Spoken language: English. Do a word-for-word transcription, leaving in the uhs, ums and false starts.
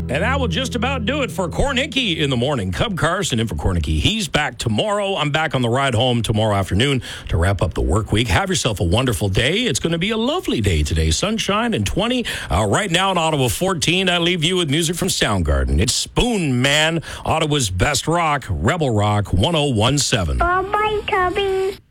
And that will just about do it for Kornicki in the morning. Cub Carson in for Kornicki. He's back tomorrow. I'm back on the ride home tomorrow afternoon to wrap up the work week. Have yourself a wonderful day. It's going to be a lovely day today. Sunshine and twenty. Uh, right now in Ottawa, fourteen. I leave you with music from Soundgarden. It's Spoon Man, Ottawa's best rock, Rebel Rock one oh one seven. Bye-bye, Cubby.